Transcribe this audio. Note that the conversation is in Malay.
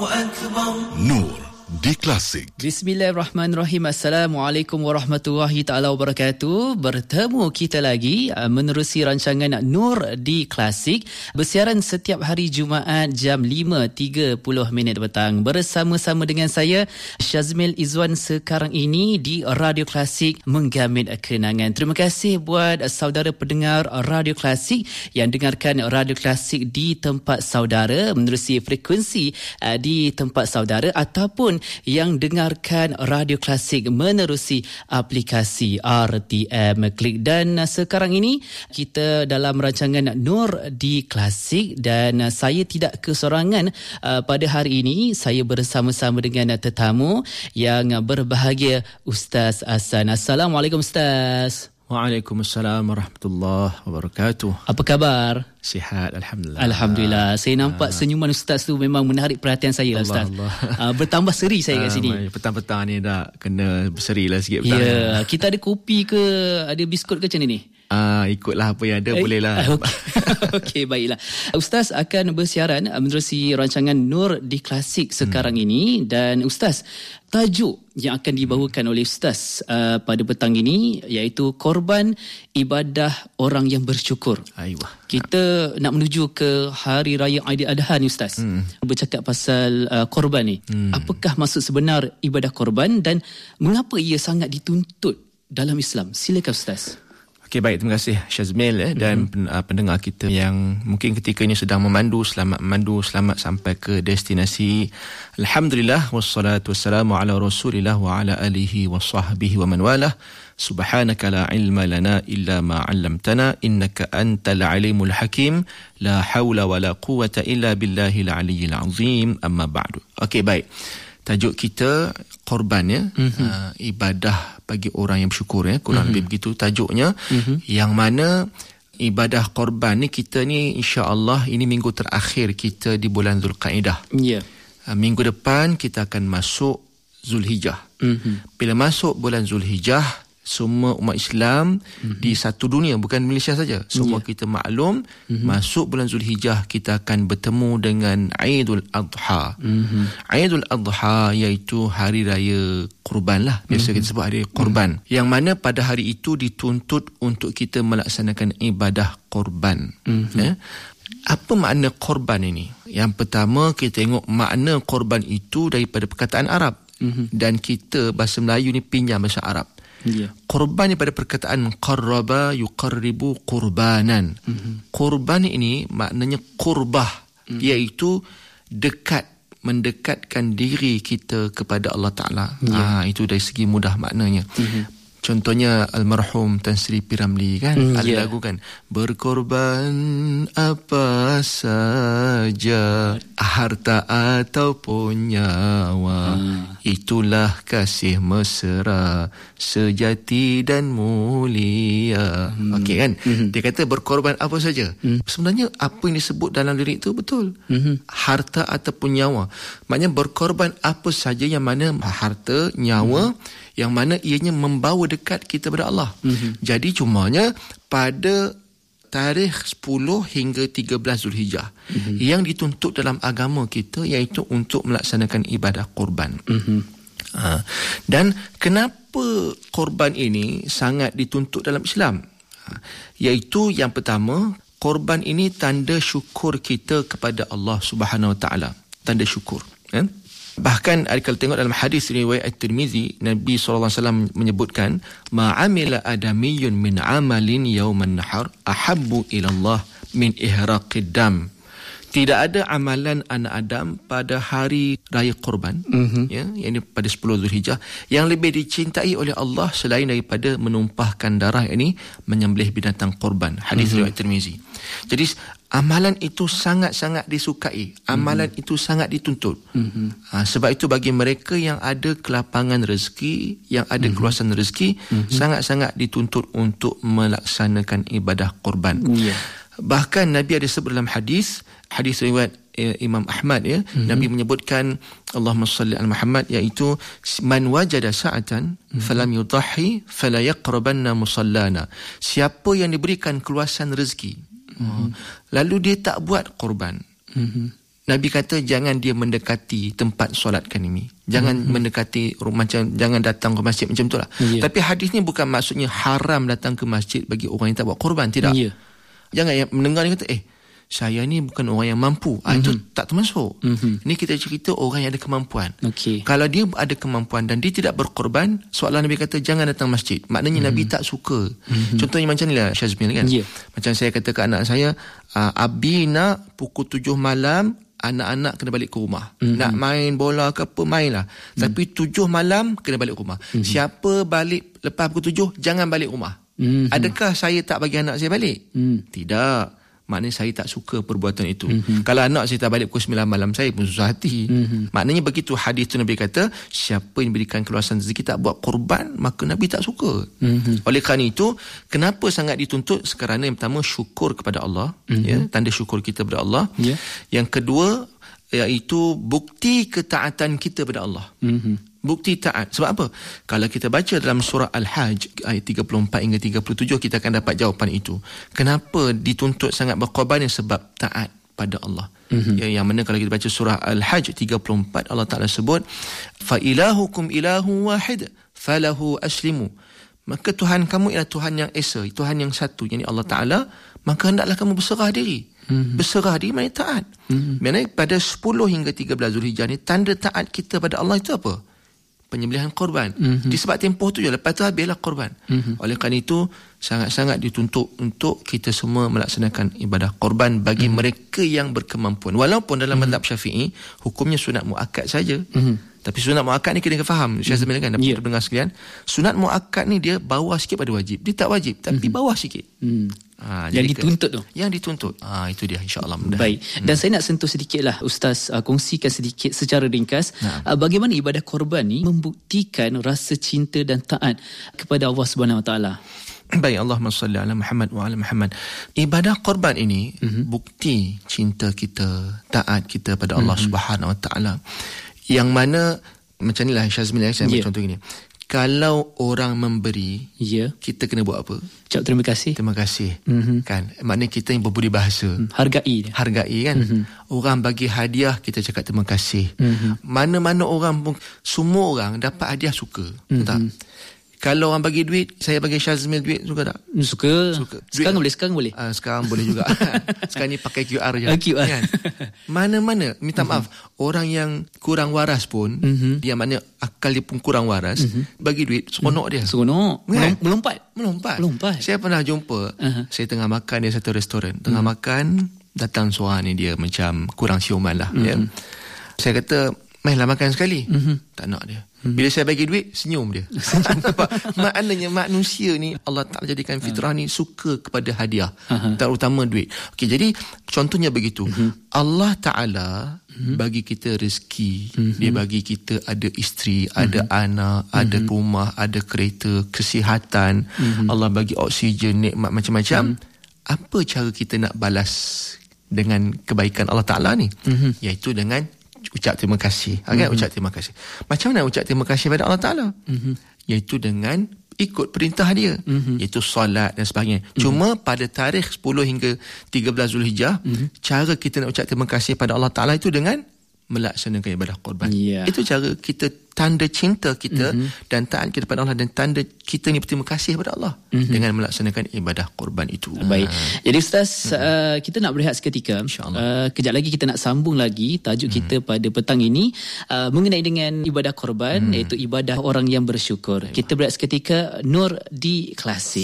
Nur di Klasik. Bismillahirrahmanirrahim. Assalamualaikum warahmatullahi ta'ala wabarakatuh. Bertemu kita lagi menerusi rancangan Nur di Klasik, bersiaran setiap hari Jumaat jam 5.30 petang bersama-sama dengan saya Syazmil Izwan sekarang ini di Radio Klasik Menggamit Kenangan. Terima kasih buat saudara pendengar Radio Klasik yang dengarkan Radio Klasik di tempat saudara menerusi frekuensi di tempat saudara, ataupun yang dengarkan Radio Klasik menerusi aplikasi RTM Klik. Dan sekarang ini kita dalam rancangan Nur di Klasik, dan saya tidak kesorangan pada hari ini. Saya bersama-sama dengan tetamu yang berbahagia, Ustaz Hasan. Assalamualaikum Ustaz. Waalaikumsalam warahmatullahi wabarakatuh. Apa khabar? Sihat, Alhamdulillah. Alhamdulillah. Saya nampak senyuman Ustaz tu memang menarik perhatian saya lah Ustaz. Bertambah seri saya kat sini. Petang-petang ni dah kena berseri lah sikit petang. Ya, kita ada kopi ke, ada biskut ke macam ni? Ikutlah apa yang ada, bolehlah. Okey, baiklah. Ustaz akan bersiaran menerusi rancangan Nur di Klasik sekarang ini. Dan Ustaz, tajuk yang akan dibawakan oleh Ustaz pada petang ini iaitu korban ibadah orang yang bersyukur. Kita nak menuju ke Hari Raya Aidiladha ni Ustaz. Bercakap pasal korban ni. Apakah maksud sebenar ibadah korban dan mengapa ia sangat dituntut dalam Islam? Silakan Ustaz. Okey, baik, terima kasih Syazmil dan pendengar kita yang mungkin ketika ini sedang memandu, selamat sampai ke destinasi. Alhamdulillah, wassalatu wassalamu ala Rasulillah wa ala alihi wa sahbihi wa man walah. Subhanaka la ilma lana illa ma 'allamtana innaka antal alimul hakim. La haula wa la quwwata illa billahil aliyyil azim. Amma ba'du. Okey, baik. Tajuk kita korban, ya. Ibadah bagi orang yang bersyukur, ya. Kurang lebih begitu tajuknya. Yang mana ibadah korban ni, kita ni insya-Allah ini minggu terakhir kita di bulan Zulqaidah. Minggu depan kita akan masuk Zulhijjah. Bila masuk bulan Zulhijjah, semua umat Islam di satu dunia, bukan Malaysia saja, semua kita maklum, masuk bulan Zulhijjah kita akan bertemu dengan Aidul Adha. Aidul Adha iaitu hari raya kurban lah, biasa kita sebut hari kurban, yang mana pada hari itu dituntut untuk kita melaksanakan ibadah korban. Apa makna korban ini? Yang pertama, kita tengok makna korban itu daripada perkataan Arab. Dan kita bahasa Melayu ni pinjam bahasa Arab. Korban ni pada perkataan qarraba yuqarribu qurbanan. Korban ini maknanya qurbah, iaitu dekat, mendekatkan diri kita kepada Allah Ta'ala. Itu dari segi mudah maknanya. Contohnya almarhum Tan Sri P. Ramlee kan, ada lagu kan, berkorban apa saja, harta ataupun nyawa, itulah kasih mesra sejati dan mulia. Okey kan, dia kata berkorban apa saja. Sebenarnya apa yang disebut dalam lirik itu betul. Harta ataupun nyawa, maknanya berkorban apa saja, yang mana harta, nyawa, yang mana ianya membawa dekat kita kepada Allah. Jadi cumanya pada tarikh 10 hingga 13 Zulhijjah yang dituntut dalam agama kita iaitu untuk melaksanakan ibadah korban. Dan kenapa korban ini sangat dituntut dalam Islam? Iaitu yang pertama, korban ini tanda syukur kita kepada Allah Subhanahu Wa Taala, tanda syukur. Bahkan kalau tengok dalam hadis riwayat At-Tirmizi, Nabi SAW menyebutkan, ma'amila adamiyun min amalin yawman nahar ahabbu ilallah min ihraqid dam. Tidak ada amalan anak Adam pada hari raya korban, yang ini pada 10 Zulhijjah, yang lebih dicintai oleh Allah selain daripada menumpahkan darah, ini menyembelih binatang korban. Hadis riwayat Tirmizi. Jadi amalan itu sangat-sangat disukai, amalan itu sangat dituntut. Sebab itu bagi mereka yang ada kelapangan rezeki, yang ada keluasan rezeki, sangat-sangat dituntut untuk melaksanakan ibadah korban. Bahkan Nabi ada sebut dalam hadis riwayat Imam Ahmad, ya, Nabi menyebutkan, Allahumma salli ala Muhammad, iaitu man wajada sa'atan falam yudahhi fala yaqrabanna musallana. Siapa yang diberikan keluasan rezeki lalu dia tak buat korban, Nabi kata jangan dia mendekati tempat solatkan ini. Jangan mendekati macam jangan datang ke masjid macam itulah. Tapi hadis ni bukan maksudnya haram datang ke masjid bagi orang yang tak buat korban, tidak. Jangan yang mendengar ni kata saya ni bukan orang yang mampu. Itu tak termasuk. Ni kita cerita orang yang ada kemampuan. Kalau dia ada kemampuan dan dia tidak berkorban, soalan Nabi kata jangan datang masjid. Maknanya Nabi tak suka. Contohnya macam ni lah Syazmil kan. Macam saya kata ke anak saya, Abi nak pukul 7 malam anak-anak kena balik ke rumah. Nak main bola ke apa, mainlah. Tapi 7 malam kena balik ke rumah. Siapa balik lepas pukul 7 jangan balik rumah. Adakah saya tak bagi anak saya balik? Tidak. Maknanya saya tak suka perbuatan itu. Kalau anak saya tak balik pukul 9 malam, saya pun susah hati. Maknanya begitu hadis tu Nabi kata, siapa yang berikan keluasan rezeki tak buat korban, maka Nabi tak suka. Oleh kerana itu, kenapa sangat dituntut? Kerana yang pertama, syukur kepada Allah. Tanda syukur kita kepada Allah. Yang kedua, iaitu bukti ketaatan kita kepada Allah. Bukti taat. Sebab apa? Kalau kita baca dalam surah Al-Hajj ayat 34 hingga 37, kita akan dapat jawapan itu. Kenapa dituntut sangat berkorban? Sebab taat pada Allah. Yang mana kalau kita baca surah Al-Hajj 34, Allah Ta'ala sebut, fa ilahukum ilahu wahid falahu aslimu. Maka Tuhan kamu ialah Tuhan yang esa, Tuhan yang satu, yakni Allah Ta'ala, maka hendaklah kamu berserah diri. Berserah diri maknanya taat. Maknanya pada 10 hingga 13 Zulhijjah ni, tanda taat kita pada Allah itu apa? Penyembelihan korban. Di sebab tempoh tu je, lepas tu habislah korban. Oleh kerana itu sangat-sangat dituntut untuk kita semua melaksanakan ibadah korban bagi mereka yang berkemampuan. Walaupun dalam mazhab Syafi'i hukumnya sunat muakkad saja. Tapi sunat muakkad ni kena faham, Syekh Zamil kan, dapat pendengar sekalian. Sunat muakkad ni dia bawah sikit pada wajib. Dia tak wajib, tapi bawah sikit. Yang dituntut tu. Yang dituntut. Itu dia, insya-Allah. Baik. Dan saya nak sentuh sedikitlah Ustaz, kongsikan sedikit secara ringkas bagaimana ibadah korban ni membuktikan rasa cinta dan taat kepada Allah Subhanahu Wa Taala. Baik, Allahumma salli ala Muhammad wa ala Muhammad. Ibadah korban ini bukti cinta kita, taat kita pada Allah Subhanahu Wa Taala. Yang mana macam inilah Syazmil, saya ambil contoh ini. Kalau orang memberi, kita kena buat apa? Ucap terima kasih. Terima kasih. Kan? Maknanya kita yang berbudi bahasa. Hargai kan? Orang bagi hadiah, kita cakap terima kasih. Mana-mana orang pun, semua orang dapat hadiah suka. Tak? Kalau orang bagi duit, saya bagi Syazmil duit, suka tak? Suka. Sekarang boleh? Sekarang boleh juga. Sekarang ni pakai QR je. QR. Kan? Mana-mana, minta maaf, orang yang kurang waras pun, yang mana akal dia pun kurang waras, bagi duit, seronok dia. Seronok. Kan? Melompat. Saya pernah jumpa, saya tengah makan di satu restoran. Tengah makan, datang seorang ni, dia macam kurang siuman lah. Saya kata, mainlah makan sekali. Tak nak dia. Bila saya bagi duit, senyum dia. Maknanya manusia ni, Allah Ta'ala jadikan fitrah ni suka kepada hadiah, terutama duit. Okey, jadi contohnya begitu. Allah Ta'ala bagi kita rezeki. Dia bagi kita ada isteri, ada anak, ada rumah, ada kereta, kesihatan. Allah bagi oksigen, nikmat macam-macam. Apa cara kita nak balas dengan kebaikan Allah Ta'ala ni? Iaitu dengan ucap terima kasih. Ucap terima kasih. Macam mana ucap terima kasih pada Allah Ta'ala? Iaitu dengan ikut perintah dia, iaitu solat dan sebagainya. Cuma pada tarikh 10 hingga 13 Zulhijjah, cara kita nak ucap terima kasih pada Allah Ta'ala itu dengan melaksanakan ibadah korban. Itu cara kita, tanda cinta kita dan taat kita pada Allah, dan tanda kita ni berterima kasih kepada Allah dengan melaksanakan ibadah korban itu. Baik. Jadi Ustaz, kita nak berehat seketika. Kejap lagi kita nak sambung lagi tajuk kita pada petang ini mengenai dengan ibadah korban, iaitu ibadah orang yang bersyukur. Kita berehat seketika. Nur di Klasik.